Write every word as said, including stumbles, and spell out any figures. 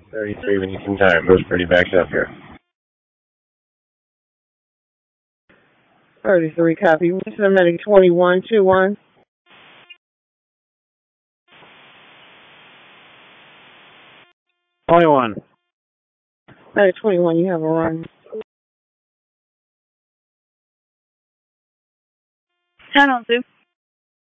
thirty-three, we need some time. Goes pretty backed up here. thirty-three, copy. Medic twenty-one, two one. twenty-one. Medic twenty-one, you have a run. ten on two.